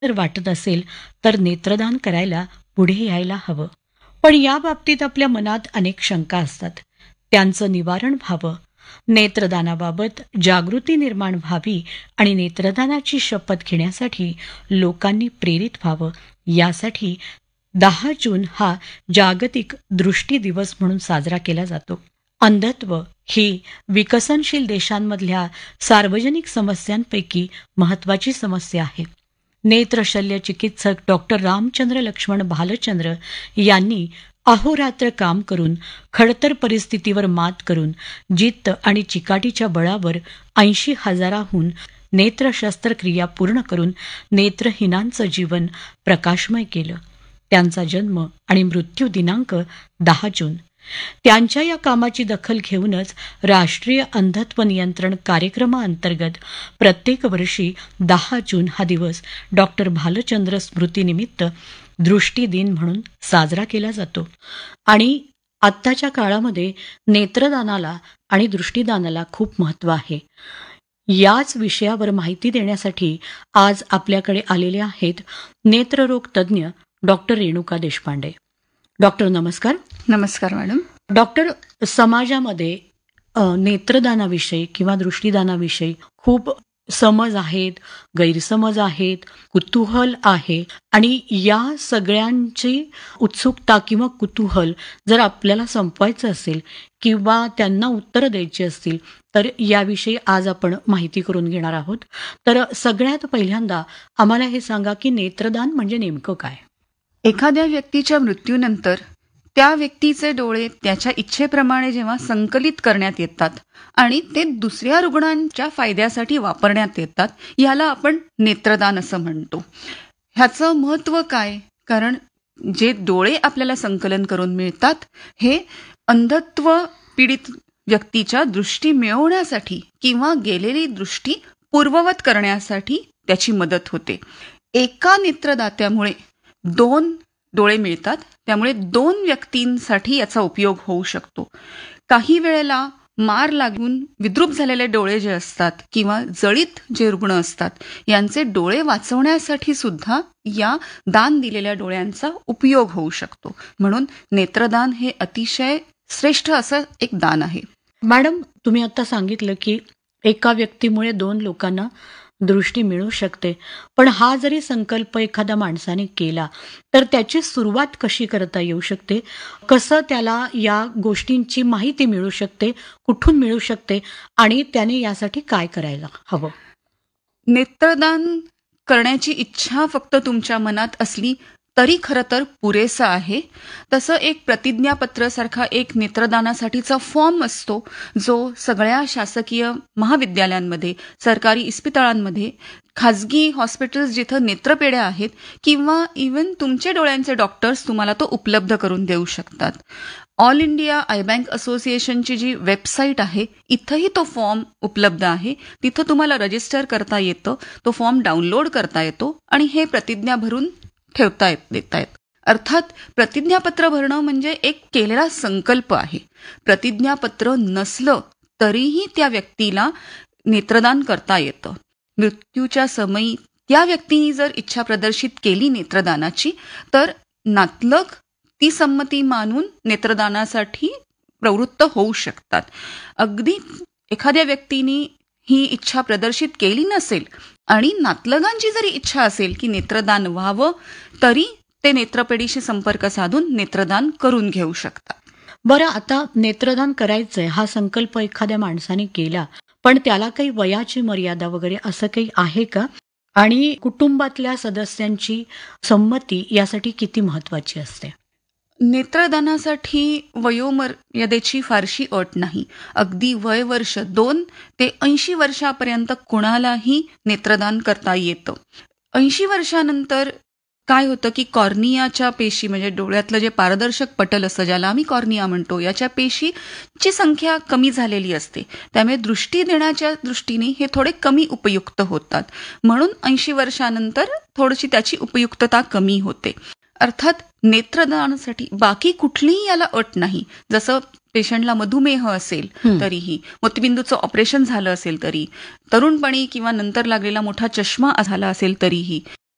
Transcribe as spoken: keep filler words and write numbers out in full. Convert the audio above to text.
जर वाटत असेल तर नेत्रदान करायला पुढे यायला हवं. पण या बाबतीत आपल्या मनात अनेक शंका असतात. त्यांचं निवारण व्हावं, नेत्रदानाबाबत जागृती निर्माण व्हावी आणि नेत्रदानाची शपथ घेण्यासाठी लोकांनी प्रेरित व्हावं, यासाठी दहा जून हा जागतिक दृष्टी दिवस म्हणून साजरा केला जातो. अंधत्व ही विकसनशील देशांमधल्या सार्वजनिक समस्यांपैकी महत्वाची समस्या आहे. नेत्रशल्य चिकित्सक डॉक्टर रामचंद्र लक्ष्मण भालचंद्र यांनी अहोरात्र काम करून खडतर परिस्थितीवर मात करून जिद्द आणि चिकाटीच्या बळावर ऐंशी हजाराहून नेत्र शस्त्रक्रिया पूर्ण करून नेत्रहीनांचं जीवन प्रकाशमय केलं. त्यांचा जन्म आणि मृत्यू दिनांक दहा जून. त्यांच्या या कामाची दखल घेऊनच राष्ट्रीय अंधत्व नियंत्रण कार्यक्रमाअंतर्गत प्रत्येक वर्षी दहा जून हा दिवस डॉक्टर भालचंद्र स्मृतीनिमित्त दृष्टी दिन म्हणून साजरा केला जातो. आणि आत्ताच्या काळामध्ये नेत्रदानाला आणि दृष्टीदानाला खूप महत्त्व आहे. याच विषयावर माहिती देण्यासाठी आज आपल्याकडे आलेले आहेत नेत्ररोग तज्ज्ञ डॉक्टर रेणुका देशपांडे. डॉक्टर नमस्कार. नमस्कार मॅडम. डॉक्टर, समाजामध्ये अ, नेत्रदानाविषयी किंवा दृष्टीदानाविषयी खूप समज आहेत, गैरसमज आहेत, कुतूहल आहे आणि या सगळ्यांची उत्सुकता किंवा कुतूहल जर आपल्याला संपवायचं असेल किंवा त्यांना उत्तरं द्यायची असतील तर याविषयी आज आपण माहिती करून घेणार आहोत. तर सगळ्यात पहिल्यांदा आम्हाला हे सांगा की नेत्रदान म्हणजे नेमकं काय? एखाद्या व्यक्तीच्या मृत्यूनंतर त्या व्यक्तीचे डोळे त्याच्या इच्छेप्रमाणे जेव्हा संकलित करण्यात येतात आणि ते दुसऱ्या रुग्णांच्या फायद्यासाठी वापरण्यात येतात, याला आपण नेत्रदान असं म्हणतो. ह्याचं महत्त्व काय? कारण जे डोळे आपल्याला संकलन करून मिळतात हे अंधत्व पीडित व्यक्तीच्या दृष्टी मिळवण्यासाठी किंवा गेलेली दृष्टी पूर्ववत करण्यासाठी त्याची मदत होते. एका नेत्रदात्यामुळे दोन डोळे मिळतात, त्यामुळे दोन व्यक्तींसाठी याचा उपयोग होऊ शकतो. काही वेळेला मार लागून विद्रूप झालेले डोळे जे असतात किंवा जळीत जे रुग्ण असतात यांचे डोळे वाचवण्यासाठी सुद्धा या दान दिलेल्या डोळ्यांचा उपयोग होऊ शकतो. म्हणून नेत्रदान हे अतिशय श्रेष्ठ असं एक दान आहे. मॅडम, तुम्ही आता सांगितलं की एका व्यक्तीमुळे दोन लोकांना दृष्टी मिळू शकते, पण हा जरी संकल्प एखाद्या माणसाने केला तर त्याची सुरुवात कशी करता येऊ शकते? कसं त्याला या गोष्टींची माहिती मिळू शकते, कुठून मिळू शकते आणि त्याने यासाठी काय करायला हवं? नेत्रदान करण्याची इच्छा फक्त तुमच्या मनात असली तरी खरं तर पुरेसं आहे. तसं एक प्रतिज्ञापत्र सारखा एक नेत्रदानासाठीचा फॉर्म असतो जो सगळ्या शासकीय महाविद्यालयांमध्ये, सरकारी इस्पितळांमध्ये, खाजगी हॉस्पिटल्स जिथं नेत्रपेढ्या आहेत किंवा इव्हन तुमचे डोळ्यांचे डॉक्टर्स तुम्हाला तो उपलब्ध करून देऊ शकतात. ऑल इंडिया आय बँक असोसिएशनची जी वेबसाईट आहे इथंही तो फॉर्म उपलब्ध आहे. तिथं तुम्हाला रजिस्टर करता येतं, तो फॉर्म डाउनलोड करता येतो आणि हे प्रतिज्ञा भरून ठेवता येत देता येत. अर्थात प्रतिज्ञापत्र भरणं म्हणजे एक केलेला संकल्प आहे. प्रतिज्ञापत्र नसलं तरीही त्या व्यक्तीला नेत्रदान करता येतं. मृत्यूच्या समयी त्या व्यक्तीने जर इच्छा प्रदर्शित केली नेत्रदानाची तर नातलग ती संमती मानून नेत्रदानासाठी प्रवृत्त होऊ शकतात. अगदी एखाद्या व्यक्तीने ही इच्छा प्रदर्शित केली नसेल आणि नातलगांची जरी इच्छा असेल की नेत्रदान व्हावं तरी ते नेत्रपेढीशी संपर्क साधून नेत्रदान करून घेऊ शकतात. बरं, आता नेत्रदान करायचंय हा संकल्प एखाद्या माणसाने केला, पण त्याला काही वयाची मर्यादा वगैरे असं काही आहे का? आणि कुटुंबातल्या सदस्यांची संमती यासाठी किती महत्वाची असते? नेत्रदानासाठी वयोमर्यादेची फारशी अट नाही. अगदी वय वर्ष दोन ते ऐंशी वर्षापर्यंत कुणालाही नेत्रदान करता येतं. ऐंशी वर्षानंतर काय होतं की कॉर्नियाच्या पेशी म्हणजे डोळ्यातलं जे पारदर्शक पटल असतं ज्याला आम्ही कॉर्निया म्हणतो, याच्या पेशीची संख्या कमी झालेली असते. त्यामुळे दृष्टी देण्याच्या दृष्टीने हे थोडे कमी उपयुक्त होतात. म्हणून ऐंशी वर्षानंतर थोडीशी त्याची उपयुक्तता कमी होते. अर्थात नेत्रदानासाठी बाकी कुठलीही याला अट नाही. जसं पेशंटला मधुमेह असेल तरीही, मोतीबिंदूचं ऑपरेशन झालं असेल तरी, तरुणपणी किंवा नंतर लागलेला मोठा चष्मा झाला असेल तरीही,